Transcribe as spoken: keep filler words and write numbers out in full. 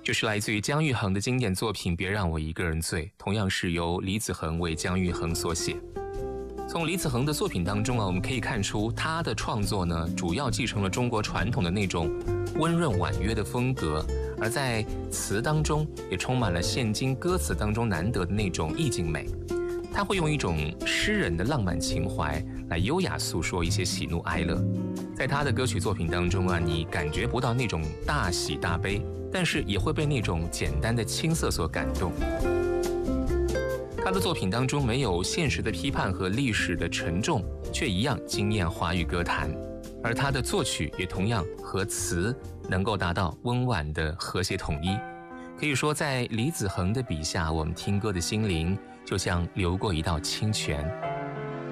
就是来自于姜育恒的经典作品《别让我一个人醉》，同样是由李子恒为姜育恒所写。从李子恒的作品当中啊，我们可以看出他的创作呢，主要继承了中国传统的那种温润婉约的风格，而在词当中也充满了现今歌词当中难得的那种意境美。他会用一种诗人的浪漫情怀来优雅诉说一些喜怒哀乐。在他的歌曲作品当中啊，你感觉不到那种大喜大悲，但是也会被那种简单的青涩所感动。他的作品当中没有现实的批判和历史的沉重，却一样惊艳华语歌坛。而他的作曲也同样和词能够达到温婉的和谐统一。可以说，在李子恒的笔下，我们听歌的心灵就像流过一道清泉。